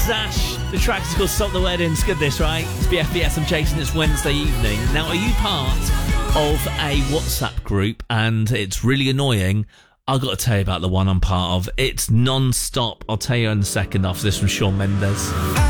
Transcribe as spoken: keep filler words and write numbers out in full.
Dash. The track is called Stop the Weddings. Good this, right? It's B F B S. I'm Jason. It's Wednesday evening. Now, are you part of a WhatsApp group and it's really annoying? I've got to tell you about the one I'm part of. It's non-stop. I'll tell you in a second after this from Shawn Mendes.